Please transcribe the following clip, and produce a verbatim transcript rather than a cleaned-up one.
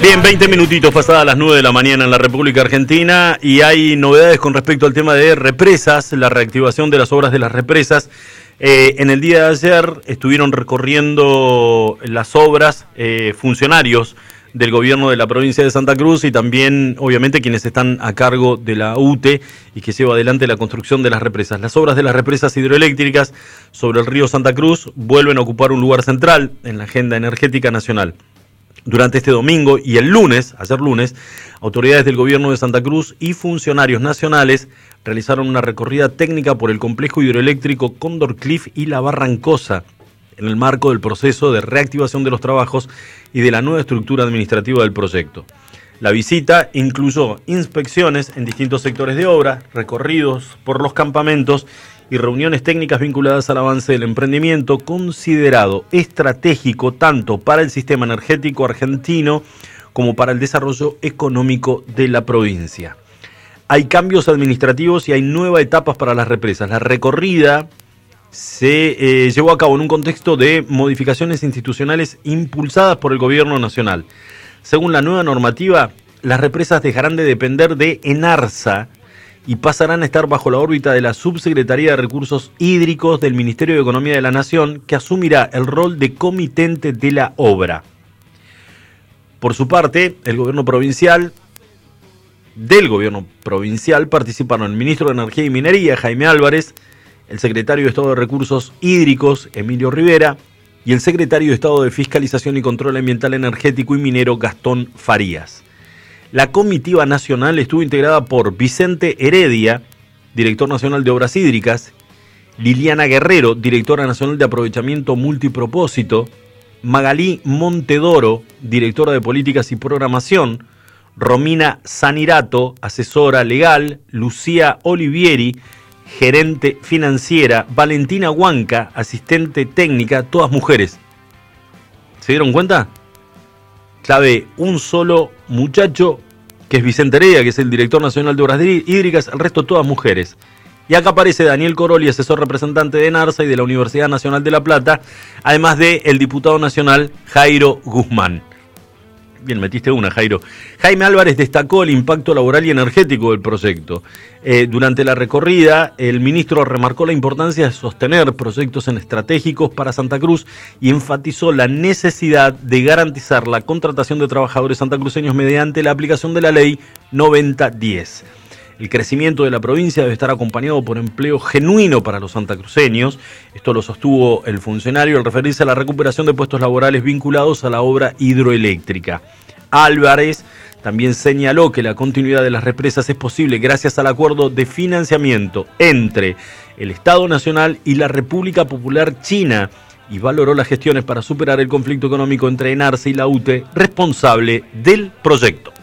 Bien, veinte minutitos pasadas las nueve de la mañana en la República Argentina y hay novedades con respecto al tema de represas, la reactivación de las obras de las represas. Eh, en el día de ayer estuvieron recorriendo las obras eh, funcionarios del gobierno de la provincia de Santa Cruz y también, obviamente, quienes están a cargo de la U T E y que lleva adelante la construcción de las represas. Las obras de las represas hidroeléctricas sobre el río Santa Cruz vuelven a ocupar un lugar central en la agenda energética nacional. Durante este domingo y el lunes, ayer lunes, autoridades del gobierno de Santa Cruz y funcionarios nacionales realizaron una recorrida técnica por el complejo hidroeléctrico Cóndor Cliff y La Barrancosa, en el marco del proceso de reactivación de los trabajos y de la nueva estructura administrativa del proyecto. La visita incluyó inspecciones en distintos sectores de obra, recorridos por los campamentos y reuniones técnicas vinculadas al avance del emprendimiento, considerado estratégico tanto para el sistema energético argentino como para el desarrollo económico de la provincia. Hay cambios administrativos y hay nuevas etapas para las represas. La recorrida se eh, llevó a cabo en un contexto de modificaciones institucionales impulsadas por el gobierno nacional. Según la nueva normativa, las represas dejarán de depender de ENARSA y pasarán a estar bajo la órbita de la Subsecretaría de Recursos Hídricos del Ministerio de Economía de la Nación, que asumirá el rol de comitente de la obra. Por su parte, el gobierno provincial, del gobierno provincial participaron el ministro de Energía y Minería, Jaime Álvarez, el secretario de Estado de Recursos Hídricos, Emilio Rivera, y el secretario de Estado de Fiscalización y Control Ambiental Energético y Minero, Gastón Farías. La comitiva nacional estuvo integrada por Vicente Heredia, director nacional de Obras Hídricas, Liliana Guerrero, directora nacional de Aprovechamiento Multipropósito, Magalí Montedoro, directora de Políticas y Programación, Romina Sanirato, asesora legal, Lucía Olivieri, gerente financiera, Valentina Huanca, asistente técnica, todas mujeres. ¿Se dieron cuenta? Clave, un solo muchacho, que es Vicente Heredia, que es el director nacional de Obras Hídricas, el resto todas mujeres. Y acá aparece Daniel Coroli, asesor representante de ENARSA y de la Universidad Nacional de La Plata, además de el diputado nacional Jairo Guzmán. Bien, metiste una, Jairo. Jaime Álvarez destacó el impacto laboral y energético del proyecto. Eh, durante la recorrida, el ministro remarcó la importancia de sostener proyectos estratégicos para Santa Cruz y enfatizó la necesidad de garantizar la contratación de trabajadores santacruceños mediante la aplicación de la ley noventa diez. El crecimiento de la provincia debe estar acompañado por empleo genuino para los santacruceños. Esto lo sostuvo el funcionario al referirse a la recuperación de puestos laborales vinculados a la obra hidroeléctrica. Álvarez también señaló que la continuidad de las represas es posible gracias al acuerdo de financiamiento entre el Estado Nacional y la República Popular China y valoró las gestiones para superar el conflicto económico entre ENARSA y la U T E, responsable del proyecto.